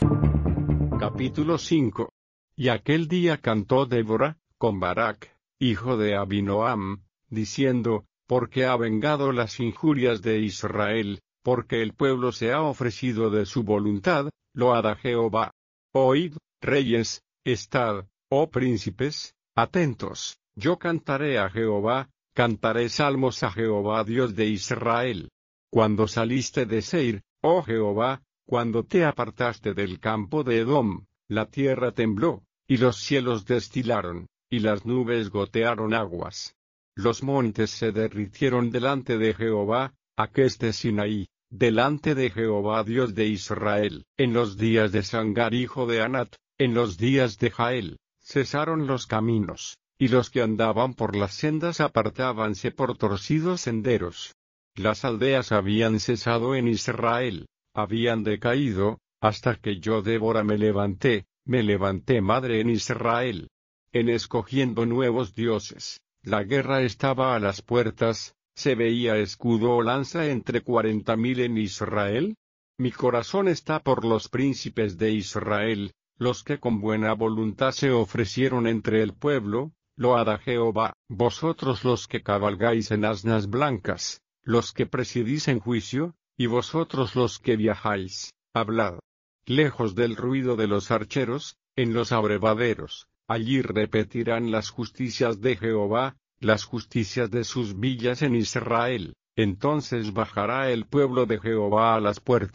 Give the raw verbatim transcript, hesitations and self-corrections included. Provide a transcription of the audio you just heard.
Capítulo cinco. Y aquel día cantó Débora, con Barak, hijo de Abinoam, diciendo, porque ha vengado las injurias de Israel, porque el pueblo se ha ofrecido de su voluntad, lo hará Jehová. Oíd, reyes, estad, oh príncipes, atentos, yo cantaré a Jehová, cantaré salmos a Jehová Dios de Israel. Cuando saliste de Seir, oh Jehová, cuando te apartaste del campo de Edom, la tierra tembló, y los cielos destilaron, y las nubes gotearon aguas. Los montes se derritieron delante de Jehová, aqueste Sinaí, delante de Jehová Dios de Israel. En los días de Sangar hijo de Anat, en los días de Jael, cesaron los caminos, y los que andaban por las sendas apartábanse por torcidos senderos. Las aldeas habían cesado en Israel, habían decaído, hasta que yo Débora me levanté, me levanté madre en Israel. En escogiendo nuevos dioses, la guerra estaba a las puertas, ¿se veía escudo o lanza entre cuarenta mil en Israel? Mi corazón está por los príncipes de Israel, los que con buena voluntad se ofrecieron entre el pueblo, lo hará Jehová. Vosotros los que cabalgáis en asnas blancas, los que presidís en juicio, y vosotros los que viajáis, hablad. Lejos del ruido de los archeros, en los abrevaderos, allí repetirán las justicias de Jehová, las justicias de sus villas en Israel. Entonces bajará el pueblo de Jehová a las puertas.